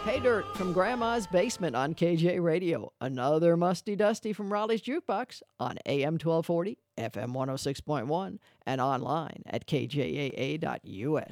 Pay Dirt from Grandma's Basement on KJ Radio. Another Musty Dusty from Raleigh's Jukebox on AM 1240, FM 106.1, and online at kjaa.us.